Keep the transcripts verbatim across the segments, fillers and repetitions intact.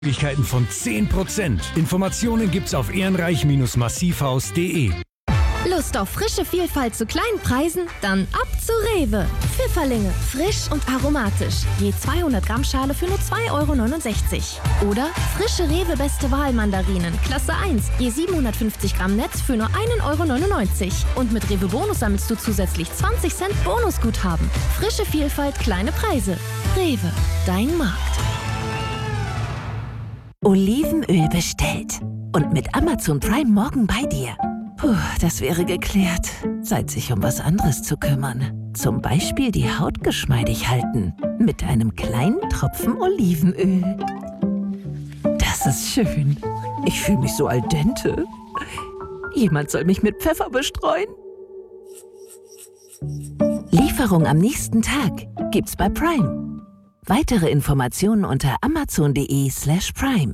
Möglichkeiten von zehn Prozent. Informationen gibt's auf ehrenreich Massivhaus punkt de. Lust auf frische Vielfalt zu kleinen Preisen? Dann ab zu Rewe. Pfifferlinge, frisch und aromatisch. Je zweihundert Gramm Schale für nur zwei Euro neunundsechzig. Oder frische Rewe Beste Wahl Mandarinen, Klasse eins, je siebenhundertfünfzig Gramm Netz für nur ein Euro neunundneunzig. Und mit Rewe Bonus sammelst du zusätzlich zwanzig Cent Bonusguthaben. Frische Vielfalt, kleine Preise. Rewe, dein Markt. Olivenöl bestellt. Und mit Amazon Prime morgen bei dir. Puh, das wäre geklärt. Zeit, sich um was anderes zu kümmern. Zum Beispiel die Haut geschmeidig halten. Mit einem kleinen Tropfen Olivenöl. Das ist schön. Ich fühle mich so al dente. Jemand soll mich mit Pfeffer bestreuen. Lieferung am nächsten Tag gibt's bei Prime. Weitere Informationen unter amazon.de slash prime.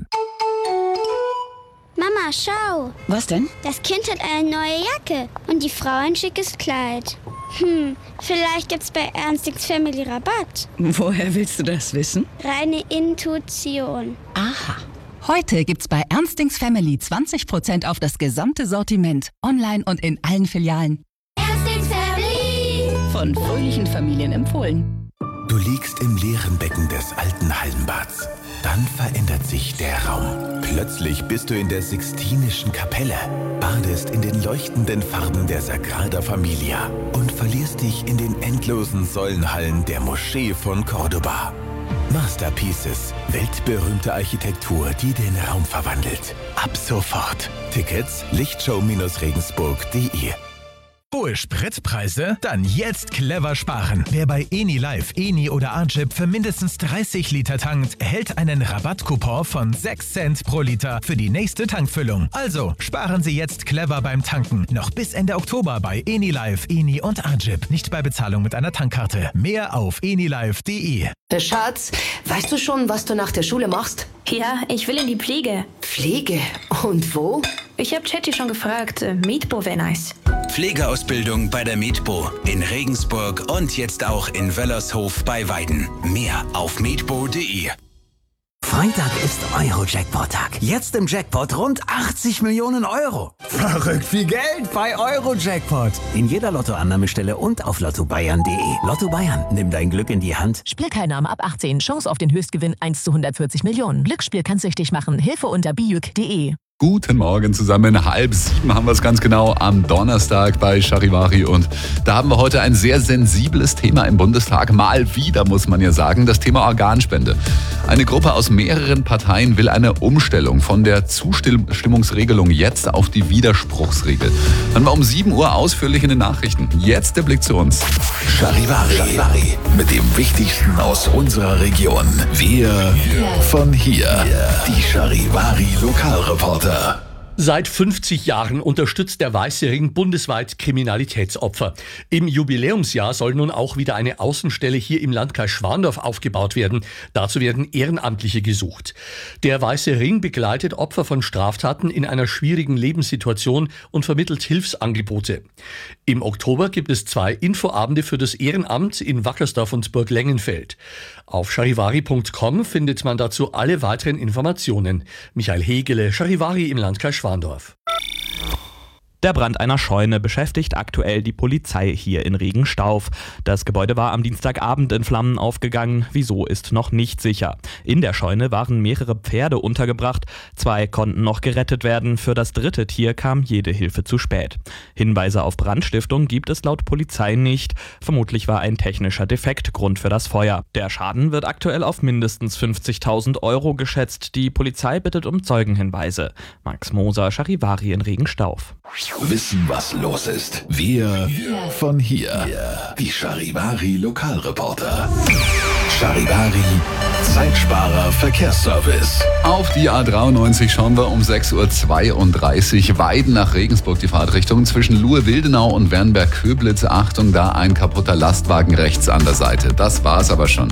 Mama, schau. Was denn? Das Kind hat eine neue Jacke und die Frau ein schickes Kleid. Hm, vielleicht gibt's bei Ernstings Family Rabatt. Woher willst du das wissen? Reine Intuition. Aha. Heute gibt's bei Ernstings Family zwanzig Prozent auf das gesamte Sortiment. Online und in allen Filialen. Ernstings Family. Von fröhlichen Familien empfohlen. Du liegst im leeren Becken des alten Hallenbads. Dann verändert sich der Raum. Plötzlich bist du in der Sixtinischen Kapelle, badest in den leuchtenden Farben der Sagrada Familia und verlierst dich in den endlosen Säulenhallen der Moschee von Cordoba. Masterpieces, weltberühmte Architektur, die den Raum verwandelt. Ab sofort. Tickets lichtshow Regensburg punkt de. Hohe Spritpreise? Dann jetzt clever sparen. Wer bei Eni Live, Eni oder Agip für mindestens dreißig Liter tankt, erhält einen Rabattcoupon von sechs Cent pro Liter für die nächste Tankfüllung. Also sparen Sie jetzt clever beim Tanken. Noch bis Ende Oktober bei Eni Live, Eni und Agip. Nicht bei Bezahlung mit einer Tankkarte. Mehr auf enilive punkt de. Schatz, weißt du schon, was du nach der Schule machst? Ja, ich will in die Pflege. Pflege? Und wo? Ich habe Chatty schon gefragt. Medpo wäre nice. Pflegeausbildung bei der Medpo in Regensburg und jetzt auch in Wöllershof bei Weiden. Mehr auf medpo punkt de. Freitag ist Euro-Jackpot-Tag. Jetzt im Jackpot rund achtzig Millionen Euro. Verrückt viel Geld bei Euro-Jackpot. In jeder Lottoannahmestelle und auf lotto bayern punkt de. Lotto Bayern, nimm dein Glück in die Hand. Spielteilnahme ab achtzehn. Chance auf den Höchstgewinn eins zu hundertvierzig Millionen. Glücksspiel kann süchtig machen. Hilfe unter bijuk punkt de. Guten Morgen zusammen. Halb sieben haben wir es ganz genau am Donnerstag bei Charivari. Und da haben wir heute ein sehr sensibles Thema im Bundestag. Mal wieder, muss man ja sagen, das Thema Organspende. Eine Gruppe aus mehreren Parteien will eine Umstellung von der Zustimmungsregelung jetzt auf die Widerspruchsregel. Dann war um sieben Uhr ausführlich in den Nachrichten. Jetzt der Blick zu uns. Charivari, Charivari. Mit dem Wichtigsten aus unserer Region. Wir von hier. Die Charivari Lokalreporter. Seit fünfzig Jahren unterstützt der Weiße Ring bundesweit Kriminalitätsopfer. Im Jubiläumsjahr soll nun auch wieder eine Außenstelle hier im Landkreis Schwandorf aufgebaut werden. Dazu werden Ehrenamtliche gesucht. Der Weiße Ring begleitet Opfer von Straftaten in einer schwierigen Lebenssituation und vermittelt Hilfsangebote. Im Oktober gibt es zwei Infoabende für das Ehrenamt in Wackersdorf und Burg Lengenfeld. Auf charivari punkt com findet man dazu alle weiteren Informationen. Michael Hegele, Charivari im Landkreis Schwandorf. Der Brand einer Scheune beschäftigt aktuell die Polizei hier in Regenstauf. Das Gebäude war am Dienstagabend in Flammen aufgegangen. Wieso ist noch nicht sicher. In der Scheune waren mehrere Pferde untergebracht. Zwei konnten noch gerettet werden. Für das dritte Tier kam jede Hilfe zu spät. Hinweise auf Brandstiftung gibt es laut Polizei nicht. Vermutlich war ein technischer Defekt Grund für das Feuer. Der Schaden wird aktuell auf mindestens fünfzigtausend Euro geschätzt. Die Polizei bittet um Zeugenhinweise. Max Moser, Charivari in Regenstauf. Wissen, was los ist. Wir von hier. Die Charivari Lokalreporter. Charivari Zeitsparer Verkehrsservice. Auf die A dreiundneunzig schauen wir um sechs Uhr zweiunddreißig. Weiden nach Regensburg die Fahrtrichtung zwischen Luhe-Wildenau und Wernberg-Köblitz. Achtung, da ein kaputter Lastwagen rechts an der Seite. Das war's aber schon.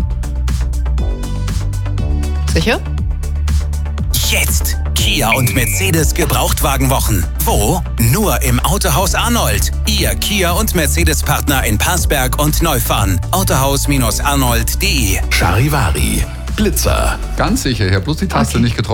Sicher? Jetzt Kia und Mercedes Gebrauchtwagenwochen. Wo? Nur im Autohaus Arnold. Ihr Kia und Mercedes-Partner in Parsberg und Neufahren. autohaus Bindestrich arnold punkt de. Charivari. Blitzer. Ganz sicher, ich habe bloß die Taste Okay. nicht getroffen.